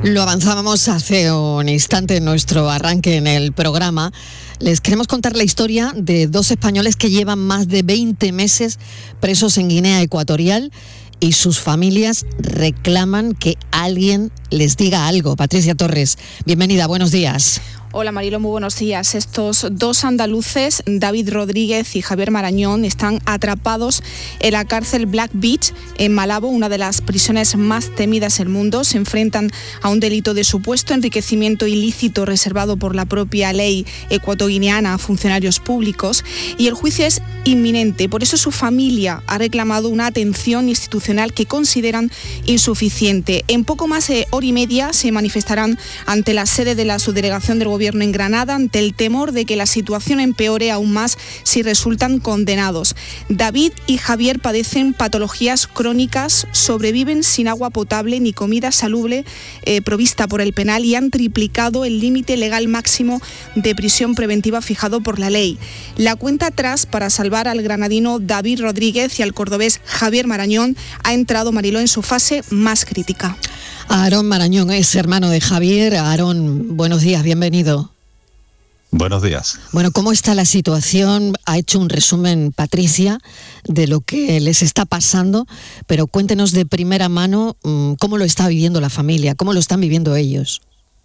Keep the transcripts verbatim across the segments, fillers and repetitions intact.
Lo avanzábamos hace un instante en nuestro arranque en el programa. Les queremos contar la historia de dos españoles que llevan más de veinte meses presos en Guinea Ecuatorial y sus familias reclaman que alguien les diga algo. Patricia Torres, bienvenida, buenos días. Hola Marilo, muy buenos días. Estos dos andaluces, David Rodríguez y Javier Marañón, están atrapados en la cárcel Black Beach en Malabo, una de las prisiones más temidas del mundo. Se enfrentan a un delito de supuesto enriquecimiento ilícito reservado por la propia ley ecuatoguineana a funcionarios públicos, y el juicio es inminente. Por eso su familia ha reclamado una atención institucional que consideran insuficiente. En poco más de hora y media se manifestarán ante la sede de la subdelegación del gobierno en Granada ante el temor de que la situación empeore aún más si resultan condenados. David y Javier padecen patologías crónicas, sobreviven sin agua potable ni comida salubre eh, provista por el penal y han triplicado el límite legal máximo de prisión preventiva fijado por la ley. La cuenta atrás para salvar al granadino David Rodríguez y al cordobés Javier Marañón ha entrado, Mariló, en su fase más crítica. Aarón Marañón es hermano de Javier. Aarón, buenos días, bienvenido. Buenos días. Bueno, ¿cómo está la situación? Ha hecho un resumen, Patricia, de lo que les está pasando, pero cuéntenos de primera mano cómo lo está viviendo la familia, cómo lo están viviendo ellos.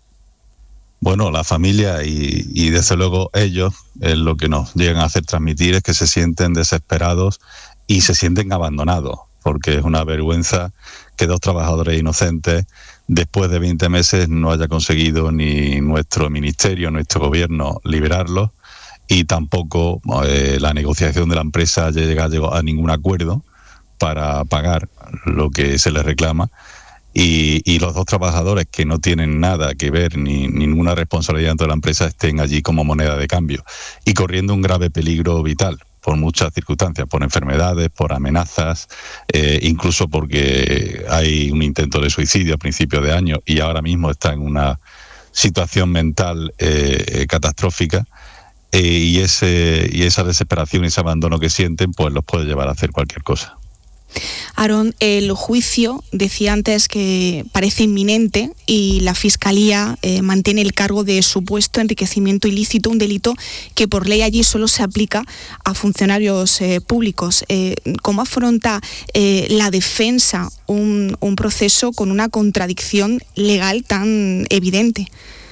Bueno, la familia y, y desde luego ellos, eh, lo que nos llegan a hacer transmitir es que se sienten desesperados y se sienten abandonados, porque es una vergüenza que dos trabajadores inocentes, después de veinte meses, no haya conseguido ni nuestro ministerio, nuestro gobierno, liberarlos, y tampoco eh, la negociación de la empresa haya llegado a ningún acuerdo para pagar lo que se les reclama. Y, y los dos trabajadores que no tienen nada que ver ni, ni ninguna responsabilidad dentro de la empresa estén allí como moneda de cambio y corriendo un grave peligro vital por muchas circunstancias, por enfermedades, por amenazas, eh, incluso porque hay un intento de suicidio a principios de año y ahora mismo está en una situación mental eh, catastrófica, eh, y, ese, y esa desesperación y ese abandono que sienten pues los puede llevar a hacer cualquier cosa. Aarón, el juicio, decía antes que parece inminente y la Fiscalía eh, mantiene el cargo de supuesto enriquecimiento ilícito, un delito que por ley allí solo se aplica a funcionarios eh, públicos. Eh, ¿Cómo afronta eh, la defensa un, un proceso con una contradicción legal tan evidente?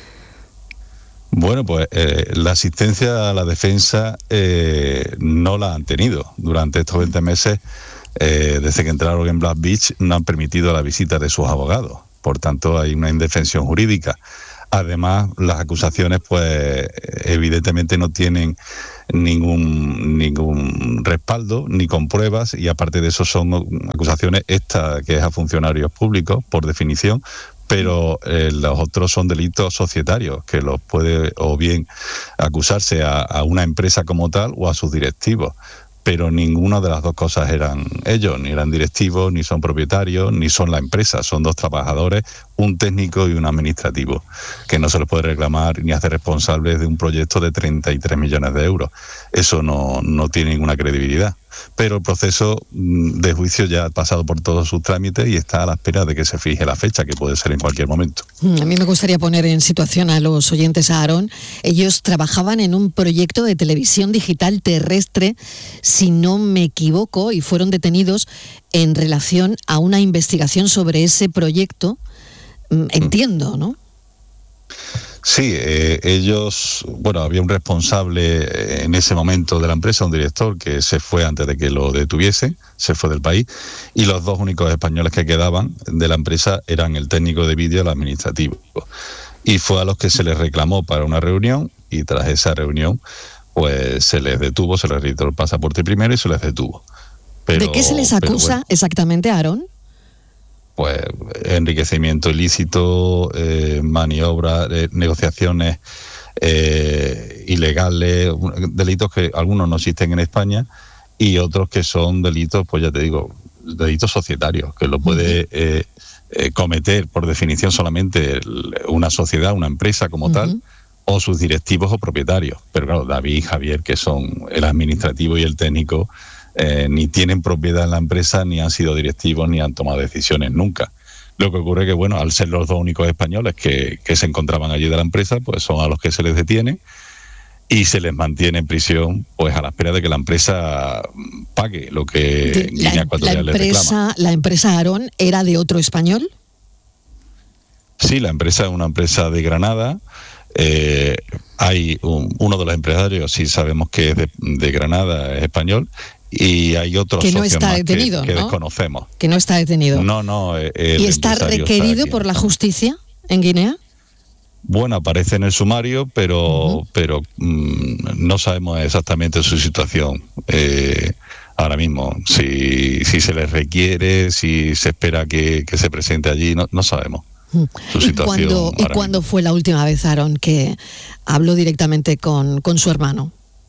Bueno, pues eh, la asistencia a la defensa eh, no la han tenido durante estos veinte meses. Eh, desde que entraron en Black Beach no han permitido la visita de sus abogados, por tanto hay una indefensión jurídica. Además, las acusaciones pues evidentemente no tienen ningún ningún respaldo ni con pruebas, y aparte de eso son acusaciones, esta que es a funcionarios públicos por definición, pero eh, los otros son delitos societarios que los puede o bien acusarse a, a una empresa como tal o a sus directivos. Pero ninguna de las dos cosas eran ellos, ni eran directivos, ni son propietarios, ni son la empresa. Son dos trabajadores, un técnico y un administrativo, que no se les puede reclamar ni hacer responsables de un proyecto de treinta y tres millones de euros. Eso no, no tiene ninguna credibilidad. Pero el proceso de juicio ya ha pasado por todos sus trámites y está a la espera de que se fije la fecha, que puede ser en cualquier momento. A mí me gustaría poner en situación a los oyentes, a Aarón. Ellos trabajaban en un proyecto de televisión digital terrestre, si no me equivoco, y fueron detenidos en relación a una investigación sobre ese proyecto. Entiendo, ¿no? Sí, eh, ellos, bueno, había un responsable en ese momento de la empresa, un director que se fue antes de que lo detuviesen, se fue del país, y los dos únicos españoles que quedaban de la empresa eran el técnico de vídeo y el administrativo. Y fue a los que se les reclamó para una reunión, y tras esa reunión, pues se les detuvo, se les retiró el pasaporte primero y se les detuvo. Pero, ¿de qué se les acusa bueno, exactamente, Aarón? Pues enriquecimiento ilícito, eh, maniobras, eh, negociaciones eh, ilegales, delitos que algunos no existen en España y otros que son delitos, pues ya te digo, delitos societarios, que lo puede eh, eh, cometer por definición solamente una sociedad, una empresa como uh-huh. tal, o sus directivos o propietarios. Pero claro, David y Javier, que son el administrativo y el técnico, Eh, ni tienen propiedad en la empresa, ni han sido directivos, ni han tomado decisiones nunca. Lo que ocurre que, bueno, al ser los dos únicos españoles que, que se encontraban allí de la empresa, pues son a los que se les detiene y se les mantiene en prisión, pues a la espera de que la empresa pague lo que la, Guinea Ecuatorial la les empresa, reclama. ¿La empresa Aarón era de otro español? Sí, la empresa es una empresa de Granada. Eh, hay un, uno de los empresarios, sí sabemos que es de, de Granada, es español, y hay otros que no socios está más detenido, que, que ¿no? desconocemos. Que no está detenido. No, no. El ¿Y está requerido está por la justicia en Guinea? Bueno, aparece en el sumario, pero Uh-huh. pero mmm, no sabemos exactamente su situación eh, ahora mismo. Si, si se les requiere, si se espera que, que se presente allí, no, no sabemos. Su ¿Y cuándo, ¿y cuándo fue la última vez, Aarón, que habló directamente con, con su hermano?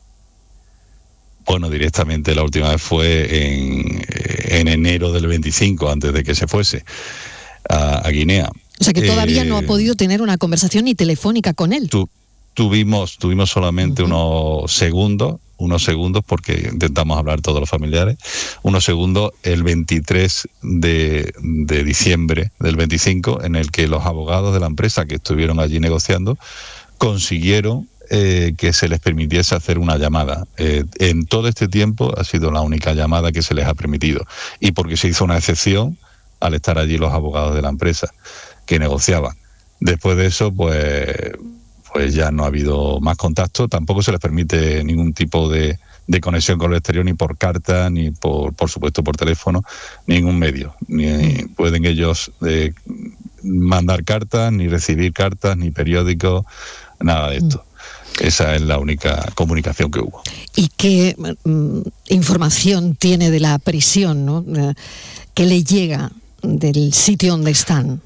Bueno, directamente la última vez fue en, en enero del veinticinco, antes de que se fuese a, a Guinea. O sea que todavía eh, no ha podido tener una conversación ni telefónica con él. Tu, tuvimos, tuvimos solamente uh-huh. unos segundos, unos segundos, porque intentamos hablar todos los familiares, unos segundos el veintitrés de, de diciembre del veinticinco, en el que los abogados de la empresa que estuvieron allí negociando consiguieron eh, que se les permitiese hacer una llamada. Eh, en todo este tiempo ha sido la única llamada que se les ha permitido, y porque se hizo una excepción al estar allí los abogados de la empresa que negociaban. Después de eso, pues, pues ya no ha habido más contacto. Tampoco se les permite ningún tipo de, de conexión con el exterior, ni por carta, ni por, por supuesto por teléfono, ningún medio. Ni pueden ellos eh, mandar cartas, ni recibir cartas, ni periódicos, nada de esto. Esa es la única comunicación que hubo. ¿Y qué mm, información tiene de la prisión, ¿no? ¿Qué le llega del sitio donde están?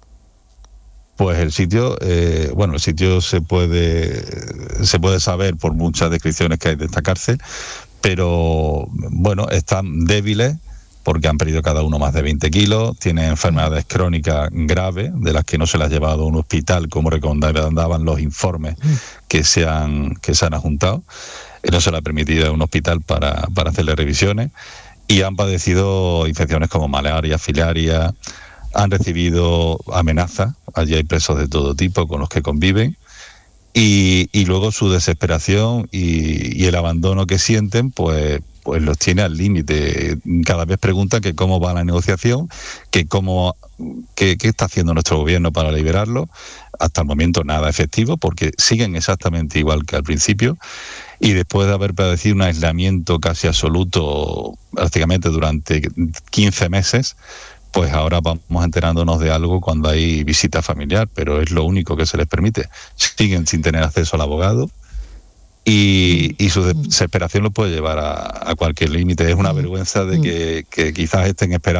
Pues el sitio, eh, bueno, el sitio se puede se puede saber por muchas descripciones que hay de esta cárcel, pero bueno, están débiles porque han perdido cada uno más de veinte kilos, tienen enfermedades crónicas graves, de las que no se las ha llevado a un hospital como recomendaban los informes que se han, que se han adjuntado, no se les ha permitido a un hospital para, para hacerle revisiones, y han padecido infecciones como malaria, filaria, han recibido amenazas, allí hay presos de todo tipo con los que conviven, y, y luego su desesperación y, y el abandono que sienten, pues, pues los tiene al límite. Cada vez preguntan que cómo va la negociación, que cómo, qué, qué está haciendo nuestro gobierno para liberarlo. Hasta el momento nada efectivo, porque siguen exactamente igual que al principio, y después de haber padecido un aislamiento casi absoluto prácticamente durante quince meses, pues ahora vamos enterándonos de algo cuando hay visita familiar, pero es lo único que se les permite. Siguen sin tener acceso al abogado, y, y su desesperación lo puede llevar a, a cualquier límite. Es una vergüenza de que, que quizás estén esperando